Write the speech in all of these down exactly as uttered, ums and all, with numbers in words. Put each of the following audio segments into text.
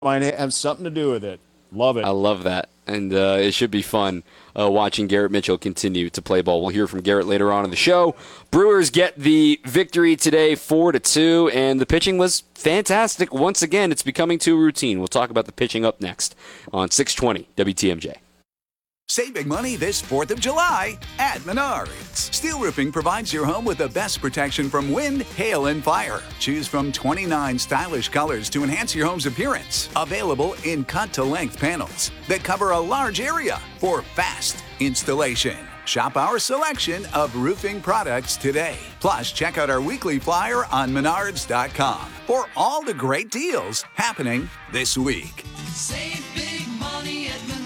might have something to do with it. Love I it. love that. And uh, it should be fun uh, watching Garrett Mitchell continue to play ball. We'll hear from Garrett later on in the show. Brewers get the victory today, four to two, and the pitching was fantastic. Once again, it's becoming too routine. We'll talk about the pitching up next on six twenty W T M J. Save big money this fourth of July at Menards. Steel Roofing provides your home with the best protection from wind, hail, and fire. Choose from twenty-nine stylish colors to enhance your home's appearance. Available in cut-to-length panels that cover a large area for fast installation. Shop our selection of roofing products today. Plus, check out our weekly flyer on menards dot com for all the great deals happening this week. Save big money at Menards.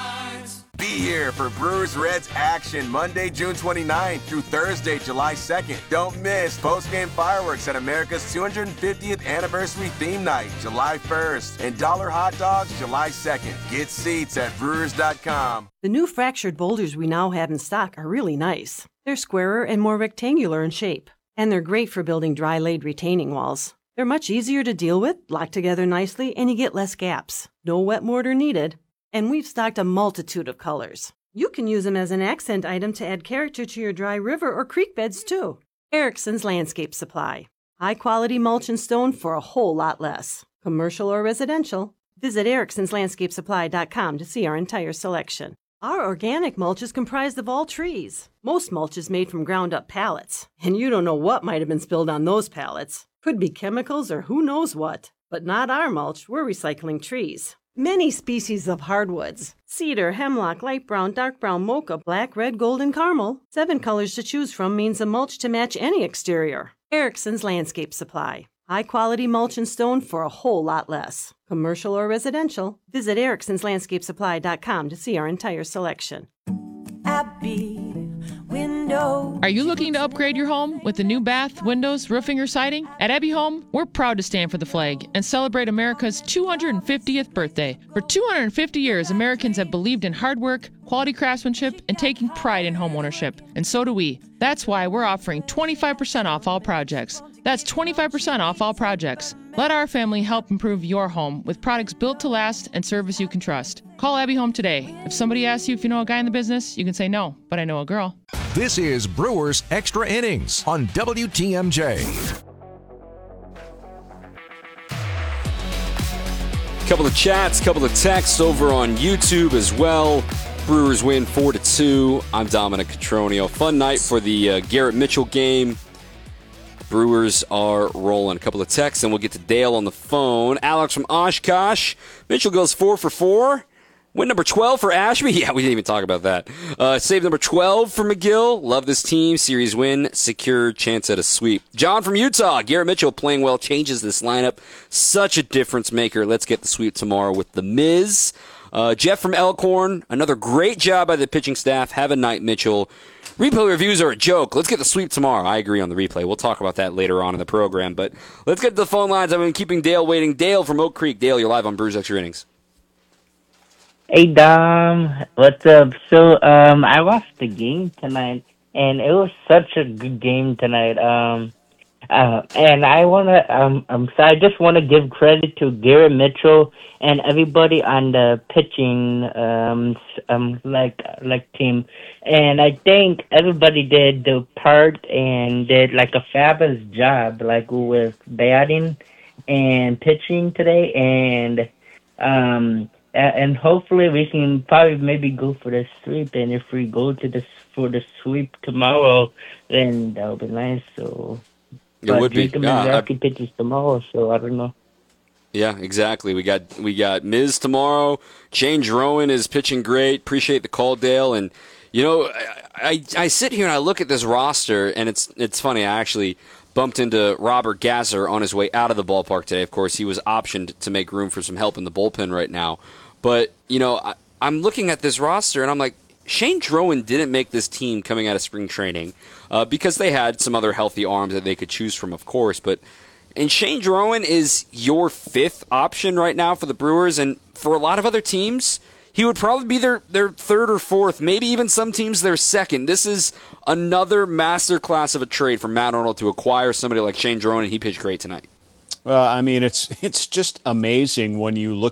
Be here for Brewers Reds action Monday, June twenty-ninth through Thursday, July second. Don't miss post-game fireworks at America's two hundred fiftieth anniversary theme night, July first, and dollar hot dogs, July second. Get seats at brewers dot com. The new fractured boulders we now have in stock are really nice. They're squarer and more rectangular in shape, and they're great for building dry-laid retaining walls. They're much easier to deal with, lock together nicely, and you get less gaps. No wet mortar needed. And we've stocked a multitude of colors. You can use them as an accent item to add character to your dry river or creek beds, too. Erickson's Landscape Supply. High-quality mulch and stone for a whole lot less. Commercial or residential. Visit ericksons landscape supply dot com to see our entire selection. Our organic mulch is comprised of all trees. Most mulch is made from ground-up pallets, and you don't know what might have been spilled on those pallets. Could be chemicals or who knows what. But not our mulch. We're recycling trees. Many species of hardwoods. Cedar, hemlock, light brown, dark brown, mocha, black, red, gold, and caramel. Seven colors to choose from means a mulch to match any exterior. Erickson's Landscape Supply. High-quality mulch and stone for a whole lot less. Commercial or residential. Visit ericksons landscape supply dot com to see our entire selection. Abby Window. Are you looking to upgrade your home with a new bath, windows, roofing, or siding? At Abbey Home, we're proud to stand for the flag and celebrate America's two hundred fiftieth birthday. For two hundred fifty years, Americans have believed in hard work, quality craftsmanship, and taking pride in homeownership. And so do we. That's why we're offering twenty-five percent off all projects. That's twenty-five percent off all projects. Let our family help improve your home with products built to last and service you can trust. Call Abbey Home today. If somebody asks you if you know a guy in the business, you can say no, but I know a girl. This is Brewers Extra Innings on W T M J. Couple of chats, couple of texts over on YouTube as well. Brewers win four to two. I'm Dominic Cotroneo. Fun night for the uh, Garrett Mitchell game. Brewers are rolling. A couple of texts, and we'll get to Dale on the phone. Alex from Oshkosh. Mitchell goes four for four. Win number twelve for Ashby. Yeah, we didn't even talk about that. Uh, save number twelve for McGill. Love this team. Series win. Secure chance at a sweep. John from Utah. Garrett Mitchell playing well. Changes this lineup. Such a difference maker. Let's get the sweep tomorrow with the Miz. Uh, Jeff from Elkhorn. Another great job by the pitching staff. Have a night, Mitchell. Replay reviews are a joke. Let's get the sweep tomorrow. I agree on the replay. We'll talk about that later on in the program. But let's get to the phone lines. I've been keeping Dale waiting. Dale from Oak Creek. Dale, you're live on Brewers Extra Innings. Hey Dom, what's up? So um, I watched the game tonight, and it was such a good game tonight. Um, uh, and I wanna, um, um, so I just want to give credit to Garrett Mitchell and everybody on the pitching, um, um, like like team. And I think everybody did the part and did like a fabulous job, like with batting and pitching today, and um. And hopefully we can probably maybe go for the sweep. And if we go to the for the sweep tomorrow, then that would be nice. So it would be. Yeah, I pitches tomorrow, so I don't know. Yeah, exactly. We got we got Miz tomorrow. Shane Rowan is pitching great. Appreciate the call, Dale. And you know, I, I I sit here and I look at this roster, and it's it's funny. I actually bumped into Robert Gasser on his way out of the ballpark today. Of course, he was optioned to make room for some help in the bullpen right now. But, you know, I, I'm looking at this roster, and I'm like, Shane Drowan didn't make this team coming out of spring training uh, because they had some other healthy arms that they could choose from, of course. But and Shane Drowan is your fifth option right now for the Brewers, and for a lot of other teams, he would probably be their, their third or fourth, maybe even some teams their second. This is another masterclass of a trade from Matt Arnold to acquire somebody like Shane Drowan, and he pitched great tonight. Well, I mean, it's it's just amazing when you look